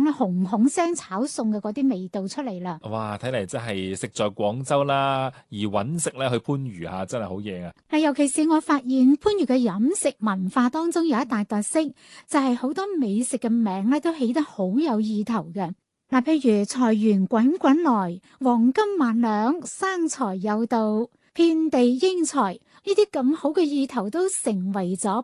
咧紅紅聲炒餸嘅嗰啲味道出嚟啦。 哇，睇嚟真係食在廣州啦，而揾食咧去番禺嚇，真係好嘢啊！ 係，尤其是我發現番禺嘅飲食文化當中有一大特色，就係好多美食嘅名咧都起得好有意頭嘅。嗱，譬如財源滾滾來、黃金萬兩、生財有道、遍地英才，呢啲咁好嘅意頭都成為咗